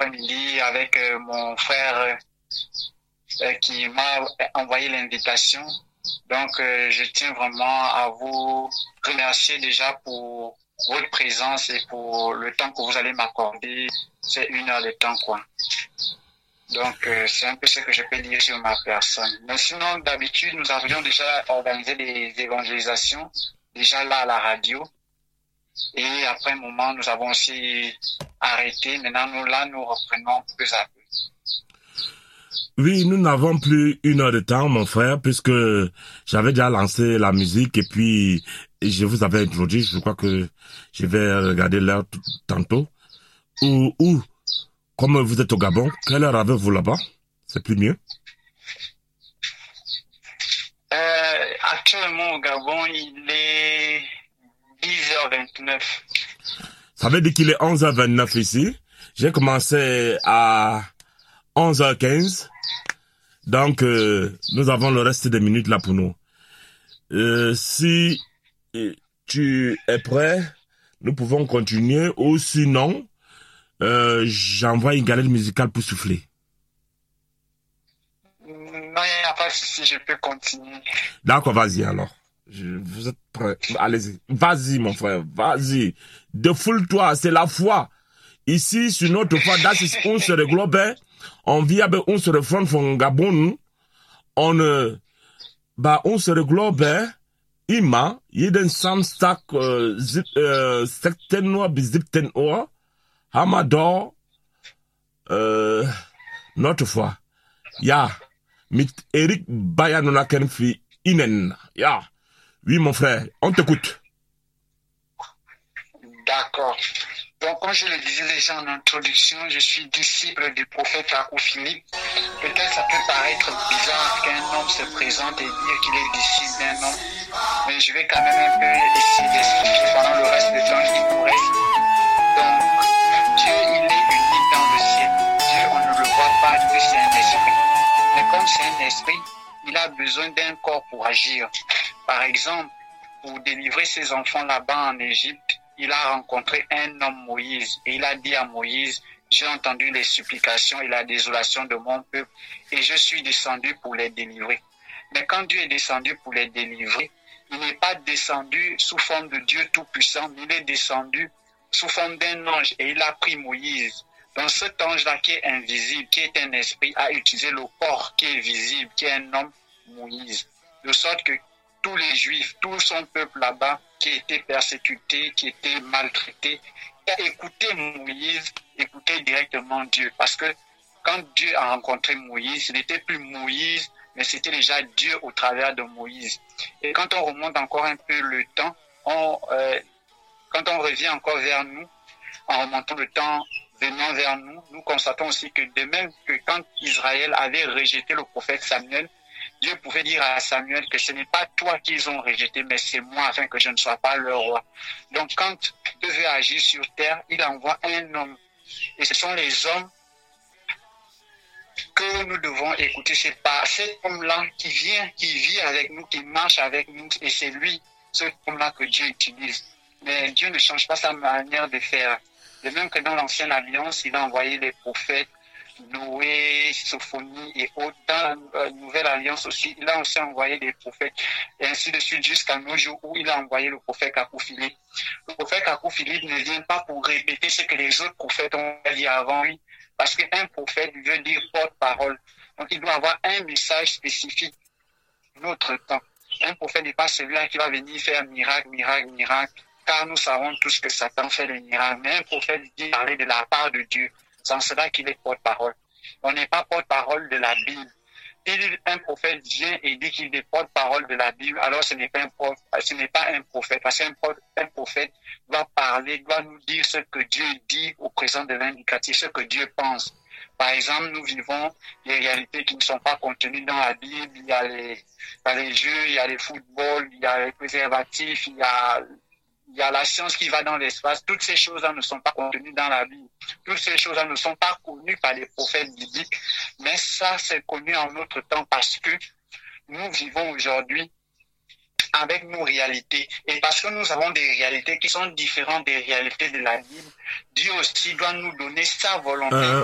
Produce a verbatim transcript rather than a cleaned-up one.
après-midi avec euh, mon frère euh, qui m'a envoyé l'invitation. Donc, euh, je tiens vraiment à vous remercier déjà pour votre présence et pour le temps que vous allez m'accorder. C'est une heure de temps, quoi. Donc, euh, c'est un peu ce que je peux dire sur ma personne. Mais sinon, d'habitude, nous avions déjà organisé des évangélisations, déjà là à la radio. Et après un moment, nous avons aussi arrêté. Maintenant, nous, là, nous reprenons peu à peu. Oui, nous n'avons plus une heure de temps, mon frère, puisque j'avais déjà lancé la musique et puis je vous avais introduit. Je crois que je vais regarder l'heure t- tantôt. Ou, ou, comme vous êtes au Gabon, quelle heure avez-vous là-bas? C'est plus mieux. Euh, actuellement, au Gabon, il est dix heures vingt-neuf. Ça veut dire qu'il est onze heures vingt-neuf ici. J'ai commencé à onze heures quinze. Donc, euh, nous avons le reste des minutes là pour nous. Euh, si euh, tu es prêt, nous pouvons continuer. Ou sinon, euh, j'envoie une galette musicale pour souffler. Non, il n'y a pas de souci, je peux continuer. D'accord, vas-y alors. Je, vous êtes prêts? Allez-y. Vas-y, mon frère. Vas-y. Défoule-toi, c'est la foi. Ici, sur notre foi, das ist unsere Glaube. On vit avec unsere Freund von Gabon. On, äh, bei unserer Glaube immer, jeden Samstag, äh, sieb, äh, sechzehn Uhr bis siebzehn Uhr, haben wir da, äh, notre foi. Ja, mit Eric Bayanunaken für Ihnen. Ja. Oui, mon frère, on t'écoute. D'accord. Donc, comme je le disais déjà en introduction, je suis disciple du prophète Kakou Philippe. Peut-être ça peut paraître bizarre qu'un homme se présente et dire qu'il est disciple d'un homme, mais je vais quand même un peu essayer d'expliquer pendant le reste du temps qui nous reste. Donc, Dieu, il est unique dans le ciel. Dieu, on ne le voit pas, Dieu, c'est un esprit. Mais comme c'est un esprit, il a besoin d'un corps pour agir. Par exemple, pour délivrer ses enfants là-bas en Égypte, il a rencontré un homme, Moïse, et il a dit à Moïse, j'ai entendu les supplications et la désolation de mon peuple, et je suis descendu pour les délivrer. Mais quand Dieu est descendu pour les délivrer, il n'est pas descendu sous forme de Dieu Tout-Puissant, mais il est descendu sous forme d'un ange, et il a pris Moïse. Donc cet ange-là qui est invisible, qui est un esprit, a utilisé le corps qui est visible, qui est un homme, Moïse. De sorte que tous les Juifs, tout son peuple là-bas, qui était persécuté, qui était maltraité, qui a écouté Moïse, écouté directement Dieu. Parce que quand Dieu a rencontré Moïse, ce n'était plus Moïse, mais c'était déjà Dieu au travers de Moïse. Et quand on remonte encore un peu le temps, on, euh, quand on revient encore vers nous, en remontant le temps, venant vers nous, nous constatons aussi que de même que quand Israël avait rejeté le prophète Samuel, Dieu pouvait dire à Samuel que ce n'est pas toi qu'ils ont rejeté, mais c'est moi, afin que je ne sois pas leur roi. Donc, quand Dieu veut agir sur terre, il envoie un homme. Et ce sont les hommes que nous devons écouter. C'est pas cet homme-là qui vient, qui vit avec nous, qui marche avec nous, et c'est lui, ce homme-là que Dieu utilise. Mais Dieu ne change pas sa manière de faire. De même que dans l'Ancienne Alliance, il a envoyé les prophètes, Noé, Sophonie et autres. Dans la Nouvelle Alliance aussi, il a aussi envoyé des prophètes, et ainsi de suite jusqu'à nos jours où il a envoyé le prophète Kakou Philippe. Le prophète Kakou Philippe ne vient pas pour répéter ce que les autres prophètes ont dit avant lui, parce qu'un prophète veut dire porte-parole. Donc il doit avoir un message spécifique. Notre temps. Un prophète n'est pas celui-là qui va venir faire miracle, miracle, miracle, car nous savons tous que Satan fait les miracles. Mais un prophète dit parler de la part de Dieu. C'est en cela qu'il est porte-parole. On n'est pas porte-parole de la Bible. Si un prophète vient et dit qu'il est porte-parole de la Bible, alors ce n'est pas un prophète, ce n'est pas un prophète, parce qu'un un prophète doit parler, doit nous dire ce que Dieu dit au présent de l'indicatif, ce que Dieu pense. Par exemple, nous vivons des réalités qui ne sont pas contenues dans la Bible. Il y a les, il y a les jeux, il y a les footballs, il y a les préservatifs, il y a Il y a la science qui va dans l'espace. Toutes ces choses-là ne sont pas contenues dans la Bible. Toutes ces choses-là ne sont pas connues par les prophètes bibliques. Mais ça, c'est connu en notre temps parce que nous vivons aujourd'hui avec nos réalités. Et parce que nous avons des réalités qui sont différentes des réalités de la Bible, Dieu aussi doit nous donner sa volonté. Euh...